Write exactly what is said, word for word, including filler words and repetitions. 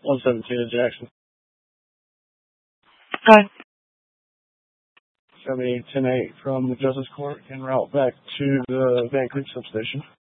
one seventeen to Jackson. Hi. seventy-eight ten eight from the Justice Court en route back to the Van Creek substation.